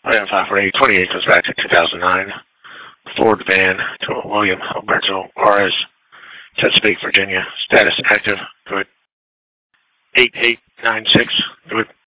Item 54828 goes back to 2009. Ford van to William Alberto Juarez, Chesapeake, Virginia. Status active. Good. 8896. Good.